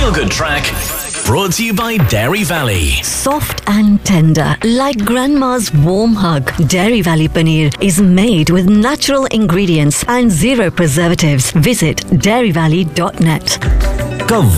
Feel Good track. Brought to you by Dairy Valley. Soft and tender, like grandma's warm hug. Dairy Valley paneer is made with natural ingredients and zero preservatives. Visit dairyvalley.net.